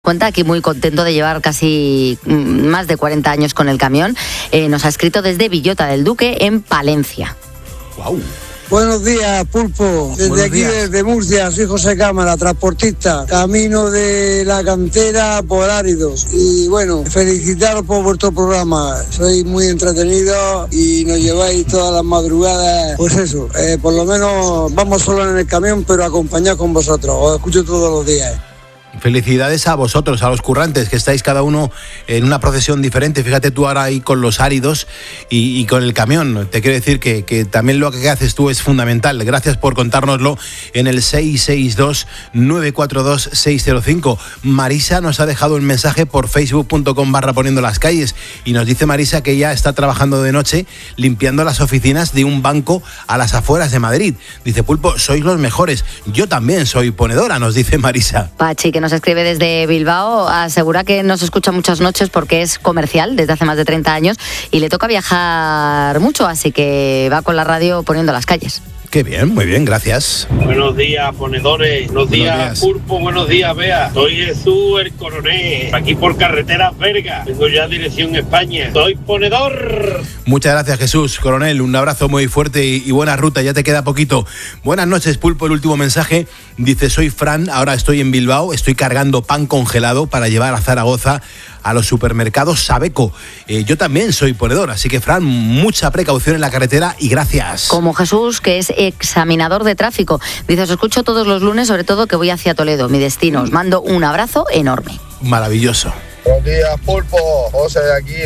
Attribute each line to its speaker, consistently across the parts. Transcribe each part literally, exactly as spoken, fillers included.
Speaker 1: cuenta, aquí muy contento de llevar casi más de cuarenta años con el camión. Eh, nos ha escrito desde Villota del Duque, en Palencia.
Speaker 2: ¡Wow!
Speaker 3: Buenos días, Pulpo. Desde
Speaker 2: Buenos
Speaker 3: aquí,
Speaker 2: días.
Speaker 3: desde Murcia, soy José Cámara, transportista, camino de la cantera por áridos. Y bueno, felicitaros por vuestro programa. Sois muy entretenidos y nos lleváis todas las madrugadas. Pues eso, eh, por lo menos vamos solo en el camión, pero acompañados con vosotros. Os escucho todos los días.
Speaker 2: Felicidades a vosotros, a los currantes, que estáis cada uno en una procesión diferente. Fíjate tú ahora ahí con los áridos y, y con el camión. Te quiero decir que, que también lo que haces tú es fundamental. Gracias por contárnoslo en el seis seis dos, nueve cuatro dos, seis cero cinco. Marisa nos ha dejado un mensaje por facebook punto com barra poniendo las calles y nos dice Marisa que ella está trabajando de noche limpiando las oficinas de un banco a las afueras de Madrid. Dice, Pulpo, sois los mejores. Yo también soy ponedora, nos dice Marisa.
Speaker 1: Pachi, que nos escribe desde Bilbao, asegura que nos escucha muchas noches porque es comercial desde hace más de treinta años y le toca viajar mucho, así que va con la radio poniendo las calles.
Speaker 2: Qué bien, muy bien, gracias.
Speaker 4: Buenos días, ponedores. Buenos, buenos días, días, Pulpo. Buenos días, Bea. Soy Jesús, el coronel. Aquí por carreteras Verga. Tengo ya dirección España. Soy ponedor.
Speaker 2: Muchas gracias, Jesús, coronel. Un abrazo muy fuerte y, y buena ruta. Ya te queda poquito. Buenas noches, Pulpo. El último mensaje dice, soy Fran. Ahora estoy en Bilbao. Estoy cargando pan congelado para llevar a Zaragoza a los supermercados Sabeco. Eh, yo también soy ponedor, así que, Fran, mucha precaución en la carretera y gracias.
Speaker 1: Como Jesús, que es examinador de tráfico. Dice, os escucho todos los lunes, sobre todo que voy hacia Toledo, mi destino. Os mando un abrazo enorme.
Speaker 2: Maravilloso.
Speaker 5: Buenos días, Pulpo. José de aquí,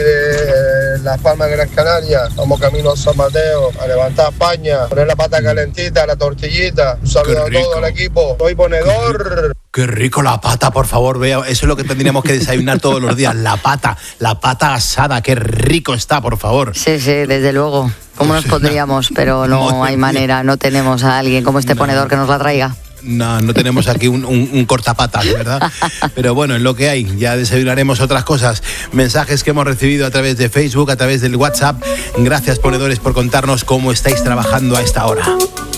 Speaker 5: de Las Palmas de Gran Canaria. Vamos camino a San Mateo, a levantar España, poner la pata calentita, la tortillita. Un saludo a todo el equipo. Soy ponedor.
Speaker 2: Qué rico la pata, por favor, vea. Eso es lo que tendríamos que desayunar todos los días. La pata, la pata asada. Qué rico está, por favor.
Speaker 1: Sí, sí, desde luego. ¿Cómo nos pondríamos? Pero no hay manera, no tenemos a alguien como este ponedor que nos la traiga.
Speaker 2: No, no tenemos aquí un, un, un cortapatas, ¿verdad? Pero bueno, es lo que hay. Ya desayunaremos otras cosas. Mensajes que hemos recibido a través de Facebook, a través del WhatsApp. Gracias, ponedores, por contarnos cómo estáis trabajando a esta hora.